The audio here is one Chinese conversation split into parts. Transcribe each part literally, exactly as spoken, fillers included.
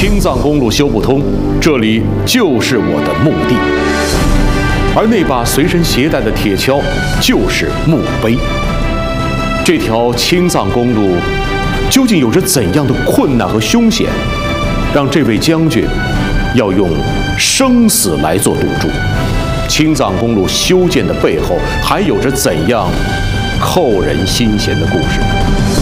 青藏公路修不通，这里就是我的墓地。而那把随身携带的铁锹就是墓碑。这条青藏公路究竟有着怎样的困难和凶险，让这位将军要用生死来做赌注？青藏公路修建的背后，还有着怎样扣人心弦的故事呢？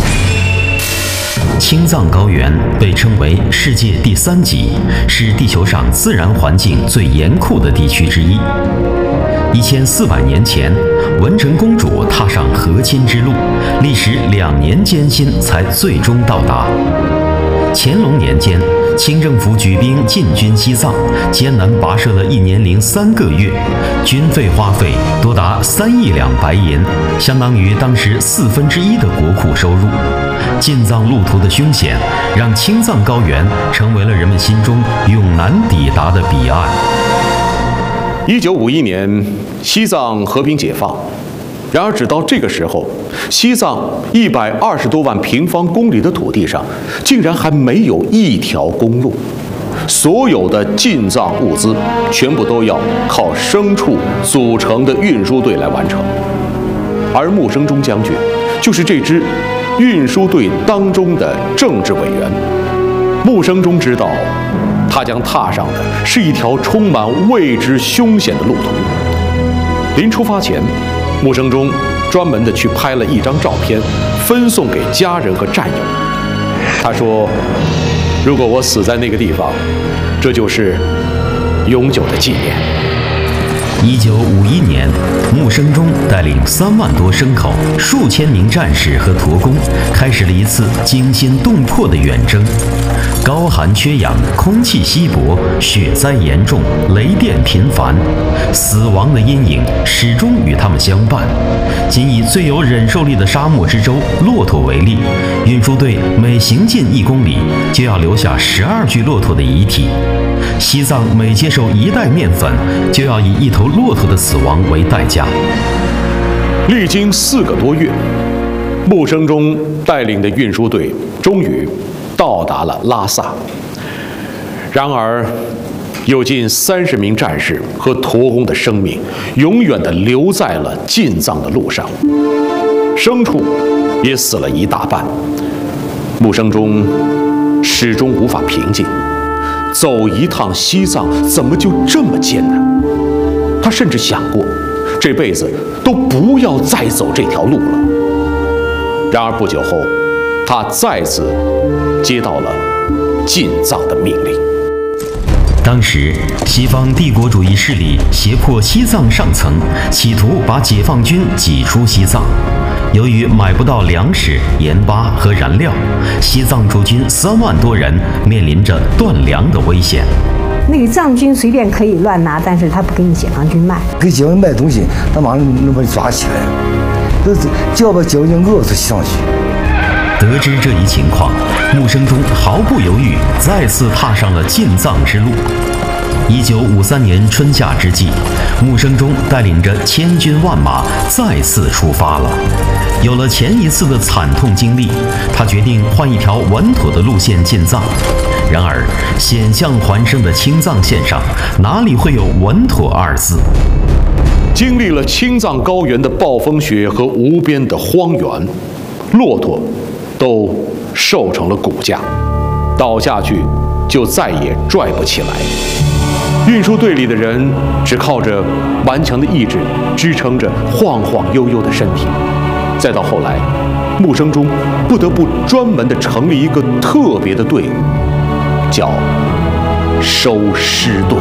青藏高原被称为世界第三极，是地球上自然环境最严酷的地区之一。一千四百年前，文成公主踏上和亲之路，历时两年艰辛才最终到达。乾隆年间，清政府举兵进军西藏，艰难跋涉了一年零三个月，军费花费多达三亿两白银，相当于当时四分之一的国库收入。进藏路途的凶险，让青藏高原成为了人们心中永难抵达的彼岸。 一九五一年，西藏和平解放。然而，直到这个时候，西藏一百二十多万平方公里的土地上，竟然还没有一条公路。所有的进藏物资全部都要靠牲畜组成的运输队来完成。而穆生中将军就是这支运输队当中的政治委员。穆生中知道，他将踏上的是一条充满未知凶险的路途。临出发前，穆生中专门的去拍了一张照片，分送给家人和战友。他说：“如果我死在那个地方，这就是永久的纪念。” 一九五一年，穆生中带领三万多牲口、数千名战士和驼工，开始了一次惊心动魄的远征。高寒缺氧，空气稀薄，雪灾严重，雷电频繁，死亡的阴影始终与他们相伴。仅以最有忍受力的沙漠之舟骆驼为例，运输队每行进一公里，就要留下十二具骆驼的遗体。西藏每接受一袋面粉，就要以一头骆驼的死亡为代价。 历经四个多月，穆生中带领的运输队终于到达了拉萨。然而，有近三十名战士和驼工的生命永远地留在了进藏的路上，牲畜也死了一大半。穆生中始终无法平静。走一趟西藏怎么就这么艰难？他甚至想过，这辈子都不要再走这条路了。然而不久后，他再次接到了进藏的命令。 当时，西方帝国主义势力胁迫西藏上层，企图把解放军挤出西藏。由于买不到粮食、盐巴和燃料，西藏驻军三万多人面临着断粮的危险。 那个藏军随便可以乱拿，但是他不给你解放军卖。 给解放军卖东西，他马上能把你抓起来，都就要把解放军饿死上去。 得知这一情况，穆生中毫不犹豫，再次踏上了进藏之路。一九五三年春夏之际，穆生中带领着千军万马再次出发了。有了前一次的惨痛经历，他决定换一条稳妥的路线进藏。然而，险象环生的青藏线上，哪里会有稳妥二字？ 经历了青藏高原的暴风雪和无边的荒原，骆驼都瘦成了骨架，倒下去就再也拽不起来。运输队里的人只靠着顽强的意志支撑着晃晃悠悠的身体。再到后来，穆生中不得不专门的成立一个特别的队伍，叫收尸队。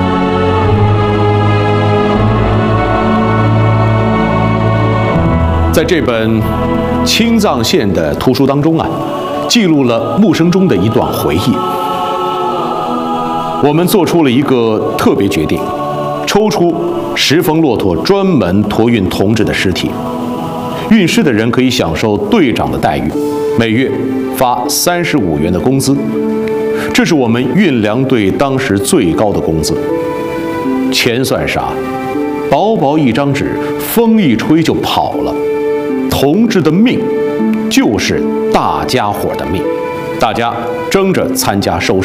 在这本青藏线的图书当中啊，记录了穆生中的一段回忆。我们做出了一个特别决定，抽出十峰骆驼专门驮运同志的尸体。运尸的人可以享受队长的待遇，每月发三十五元的工资，这是我们运粮队当时最高的工资。钱算啥？薄薄一张纸，风一吹就跑了。同志的命就是大家伙的命，大家争着参加收尸。